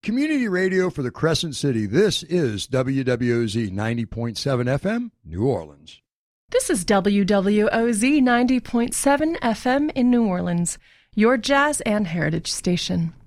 Community radio for the Crescent City. This is WWOZ 90.7 FM, New Orleans. This is WWOZ 90.7 FM in New Orleans, your jazz and heritage station.